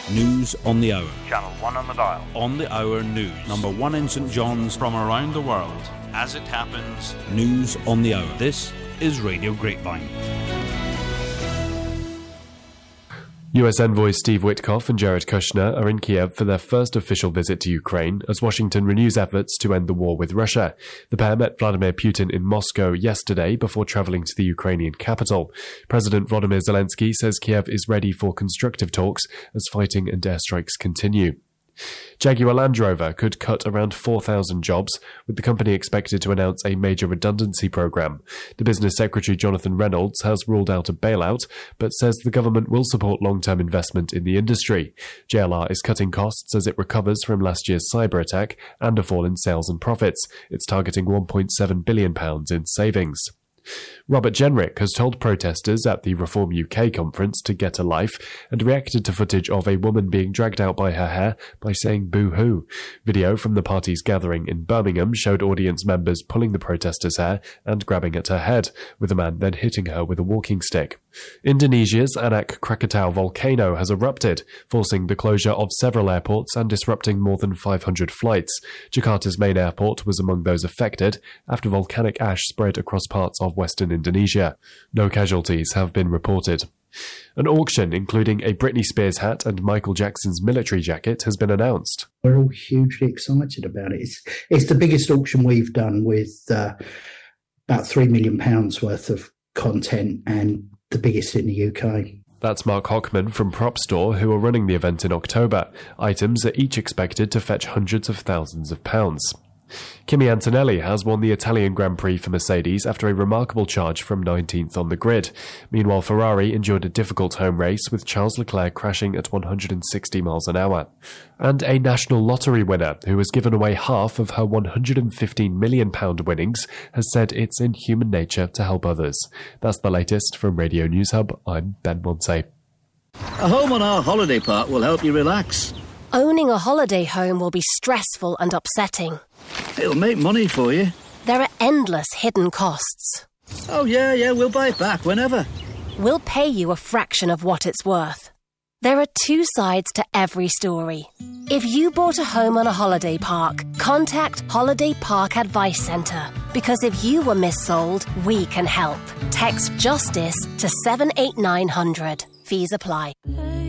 News on the hour. Channel 1 on the dial. On the hour news. Number 1 in St John's. From around the world. As it happens. News on the hour. This is Radio Grapevine. US envoys Steve Witkoff and Jared Kushner are in Kiev for their first official visit to Ukraine as Washington renews efforts to end the war with Russia. The pair met Vladimir Putin in Moscow yesterday before travelling to the Ukrainian capital. President Volodymyr Zelensky says Kiev is ready for constructive talks as fighting and airstrikes continue. Jaguar Land Rover could cut around 4,000 jobs, with the company expected to announce a major redundancy programme. The business secretary Jonathan Reynolds has ruled out a bailout, but says the government will support long-term investment in the industry. JLR is cutting costs as it recovers from last year's cyber attack and a fall in sales and profits. It's targeting £1.7 billion in savings. Robert Jenrick has told protesters at the Reform UK conference to get a life and reacted to footage of a woman being dragged out by her hair by saying boo-hoo. Video from the party's gathering in Birmingham showed audience members pulling the protesters' hair and grabbing at her head, with a man then hitting her with a walking stick. Indonesia's Anak Krakatau volcano has erupted, forcing the closure of several airports and disrupting more than 500 flights. Jakarta's main airport was among those affected after volcanic ash spread across parts of western Indonesia. No casualties have been reported. An auction including a Britney Spears hat and Michael Jackson's military jacket has been announced. We're all hugely excited about it. It's the biggest auction we've done, with about £3 million worth of content, and the biggest in the UK. That's Mark Hockman from Prop Store, who are running the event in October. Items are each expected to fetch hundreds of thousands of pounds. Kimi Antonelli has won the Italian Grand Prix for Mercedes after a remarkable charge from 19th on the grid. Meanwhile, Ferrari endured a difficult home race, with Charles Leclerc crashing at 160 miles an hour. And a National Lottery winner, who has given away half of her £115 million winnings, has said it's in human nature to help others. That's the latest from Radio News Hub. I'm Ben Monte. A home on our holiday park will help you relax. Owning a holiday home will be stressful and upsetting. It'll make money for you. There are endless hidden costs. Oh, yeah, we'll buy it back whenever. We'll pay you a fraction of what it's worth. There are two sides to every story. If you bought a home on a holiday park, contact Holiday Park Advice Centre. Because if you were missold, we can help. Text JUSTICE to 78900. Fees apply.